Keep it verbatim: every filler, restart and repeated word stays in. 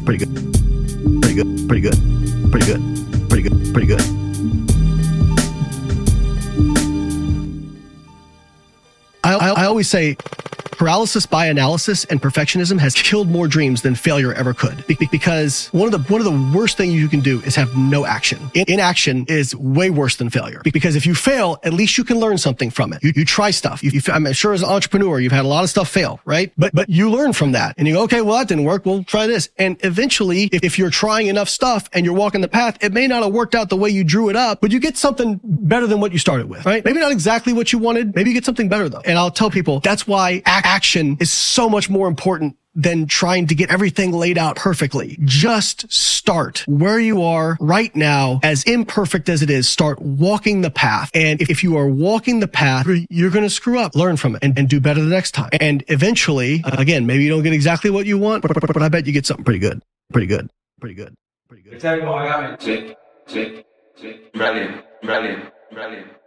pretty good, pretty good, pretty good, pretty good, pretty good, pretty good. I, I, I always say paralysis by analysis and perfectionism has killed more dreams than failure ever could. Be- because one of the one of the worst things you can do is have no action. In- inaction is way worse than failure. Be- because if you fail, at least you can learn something from it. You, you try stuff. You, you, I'm sure as an entrepreneur, you've had a lot of stuff fail, right? But but you learn from that. And you go, okay, well, that didn't work. We'll try this. And eventually, if, if you're trying enough stuff and you're walking the path, it may not have worked out the way you drew it up, but you get something better than what you started with, right? Maybe not exactly what you wanted. Maybe you get something better, though. And I'll tell people, that's why action is so much more important than trying to get everything laid out perfectly. Just start where you are right now, as imperfect as it is. Start walking the path. And if you are walking the path, you're going to screw up. Learn from it and, and do better the next time. And eventually, again, maybe you don't get exactly what you want, but, but, but I bet you get something pretty good. Pretty good. Pretty good. Pretty good. Tell me what I got. Brilliant. Brilliant. Brilliant.